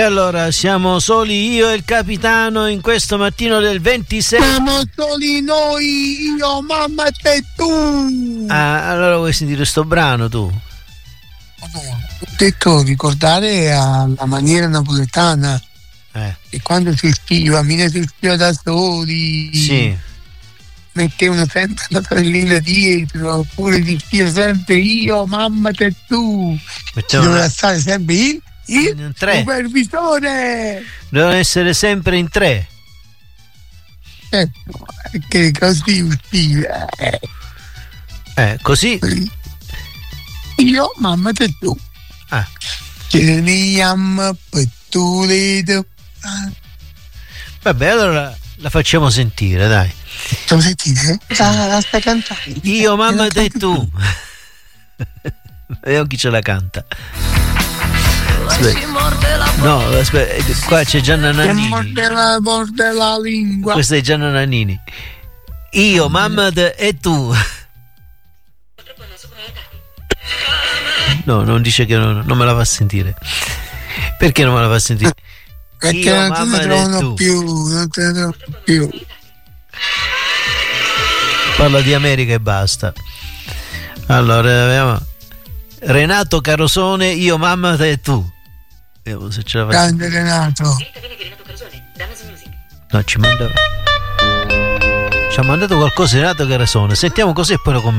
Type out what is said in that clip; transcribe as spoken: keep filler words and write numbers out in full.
Allora, siamo soli io e il capitano in questo mattino del ventisei. Siamo soli noi, io, mamma e te, tu. Ah, allora vuoi sentire sto brano tu? Ho detto ricordare alla maniera napoletana eh. che quando si scriva, mine si scriva da soli. Sì. Mettevano sempre la sorellina dietro, oppure si scrive sempre io, mamma e te, tu. Mettevano... Ci doveva stare sempre il Il tre. Supervisore devono essere sempre in tre, eh, che così usciva eh. eh così io mamma te tu ah. Teniamo per tu le do. Vabbè, allora la facciamo sentire, dai. Facciamo sentire? La, la stai cantando io mamma te tu. Vediamo chi ce la canta. No, aspetta, qua c'è Gianna Nannini. Morde la, morde la lingua. Questa è Gianna Nannini. Io, mamma te, e tu. No, non dice che non, non me la fa sentire. Perché non me la fa sentire? Perché Io, non mamma te ne trovano più, non te ne trovano più. Parla di America e basta. Allora, vediamo. Renato Carosone, io, mamma te e tu. Vediamo se ce la faccio. Grande Renato. No, ci manda. Ci ha mandato qualcosa Renato Carosone. Sentiamo così e poi lo commentiamo.